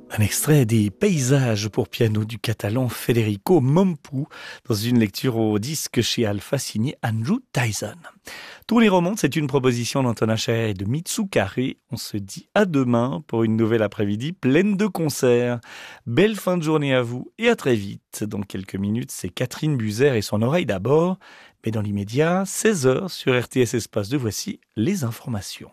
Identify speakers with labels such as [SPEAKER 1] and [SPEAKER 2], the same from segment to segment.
[SPEAKER 1] Un extrait des Paysages pour piano du catalan Federico Mompou dans une lecture au disque chez Alpha signé Andrew Tyson. Tous les romans, c'est une proposition d'Antonin Chaet et de Mitsou Carré. On se dit à demain pour une nouvelle après-midi pleine de concerts. Belle fin de journée à vous et à très vite. Dans quelques minutes, c'est Catherine Buzer et son oreille d'abord. Mais dans l'immédiat, 16h sur RTS Espace 2, voici les informations.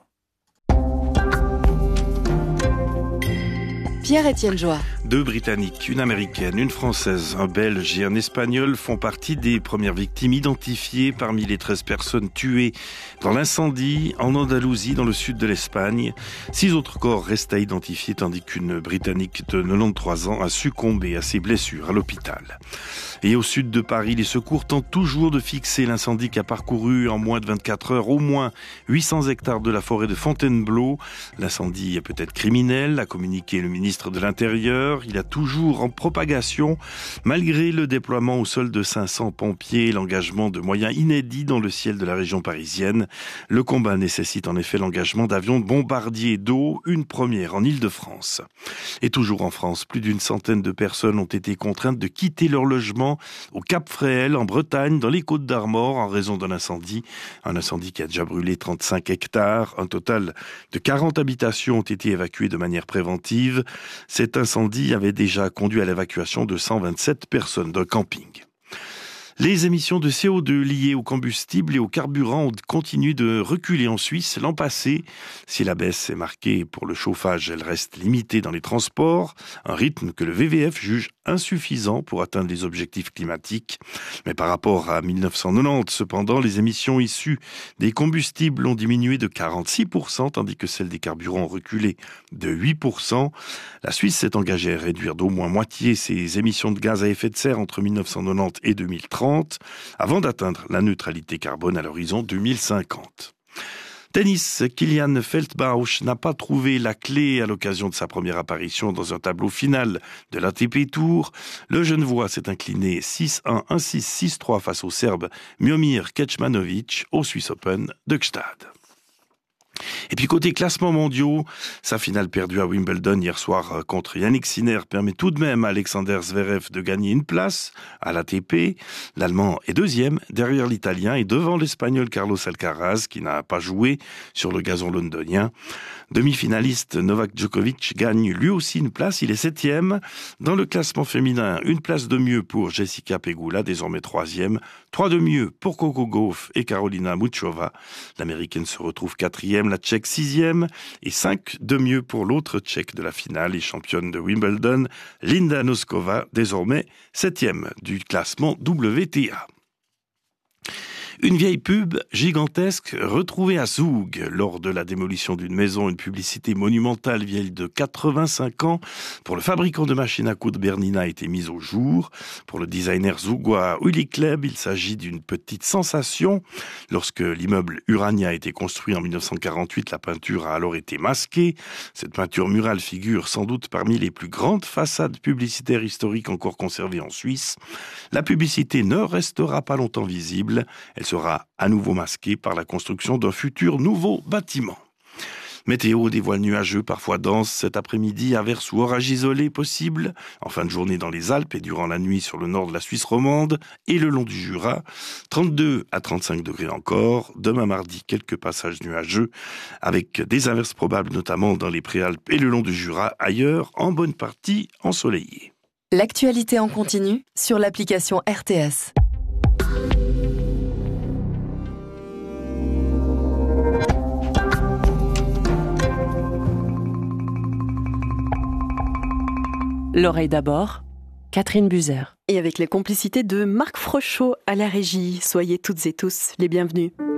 [SPEAKER 2] Pierre-Étienne Joie.
[SPEAKER 3] 2 Britanniques, une Américaine, une Française, un Belge et un Espagnol font partie des premières victimes identifiées parmi les 13 personnes tuées dans l'incendie en Andalousie, dans le sud de l'Espagne. 6 autres corps restent à identifier, tandis qu'une Britannique de 93 ans a succombé à ses blessures à l'hôpital. Et au sud de Paris, les secours tentent toujours de fixer l'incendie qui a parcouru en moins de 24 heures au moins 800 hectares de la forêt de Fontainebleau. L'incendie est peut-être criminel, a communiqué le ministre de l'Intérieur. Il est toujours en propagation, malgré le déploiement au sol de 500 pompiers et l'engagement de moyens inédits dans le ciel de la région parisienne. Le combat nécessite en effet l'engagement d'avions bombardiers d'eau, une première en Île-de-France. Et toujours en France, plus d'une centaine de personnes ont été contraintes de quitter leur logement au Cap Fréhel, en Bretagne, dans les Côtes-d'Armor, en raison d'un incendie. Un incendie qui a déjà brûlé 35 hectares. Un total de 40 habitations ont été évacuées de manière préventive. Cet incendie avait déjà conduit à l'évacuation de 127 personnes d'un camping. Les émissions de CO2 liées au combustible et au carburant ont continué de reculer en Suisse l'an passé. Si la baisse est marquée pour le chauffage, elle reste limitée dans les transports, un rythme que le WWF juge insuffisant pour atteindre les objectifs climatiques. Mais par rapport à 1990, cependant, les émissions issues des combustibles ont diminué de 46%, tandis que celles des carburants ont reculé de 8%. La Suisse s'est engagée à réduire d'au moins moitié ses émissions de gaz à effet de serre entre 1990 et 2030. Avant d'atteindre la neutralité carbone à l'horizon 2050. Tennis, Kilian Feldbausch n'a pas trouvé la clé à l'occasion de sa première apparition dans un tableau final de l'ATP Tour. Le Genevois s'est incliné 6-1, 1-6, 6-3 face au Serbe Miomir Kecmanovic au Swiss Open de Gstaad. Et puis côté classement mondiaux, sa finale perdue à Wimbledon hier soir contre Yannick Sinner permet tout de même à Alexander Zverev de gagner une place à l'ATP. L'Allemand est deuxième derrière l'Italien et devant l'Espagnol Carlos Alcaraz qui n'a pas joué sur le gazon londonien. Demi-finaliste Novak Djokovic gagne lui aussi une place, il est 7e. Dans le classement féminin, une place de mieux pour Jessica Pegula, désormais 3e. 3 de mieux pour Coco Gauff et Karolina Muchova. L'Américaine se retrouve 4e, la Tchèque 6e et 5 de mieux pour l'autre Tchèque de la finale et championne de Wimbledon, Linda Noskova, désormais 7e du classement WTA. Une vieille pub gigantesque retrouvée à Zoug lors de la démolition d'une maison, une publicité monumentale vieille de 85 ans pour le fabricant de machines à coudre Bernina a été mise au jour. Pour le designer zougois Uli Kleb, il s'agit d'une petite sensation. Lorsque l'immeuble Urania a été construit en 1948, la peinture a alors été masquée. Cette peinture murale figure sans doute parmi les plus grandes façades publicitaires historiques encore conservées en Suisse. La publicité ne restera pas longtemps visible. Elle sera à nouveau masquée par la construction d'un futur nouveau bâtiment. Météo, des voiles nuageux, parfois denses cet après-midi, averses ou orages isolés possibles, en fin de journée dans les Alpes et durant la nuit sur le nord de la Suisse romande et le long du Jura. 32 à 35 degrés encore. Demain mardi, quelques passages nuageux avec des averses probables notamment dans les Préalpes et le long du Jura. Ailleurs, en bonne partie ensoleillé.
[SPEAKER 2] L'actualité en continu sur l'application RTS.
[SPEAKER 4] L'oreille d'abord, Catherine Buzer.
[SPEAKER 2] Et avec la complicité de Marc Frochot à la régie, soyez toutes et tous les bienvenus.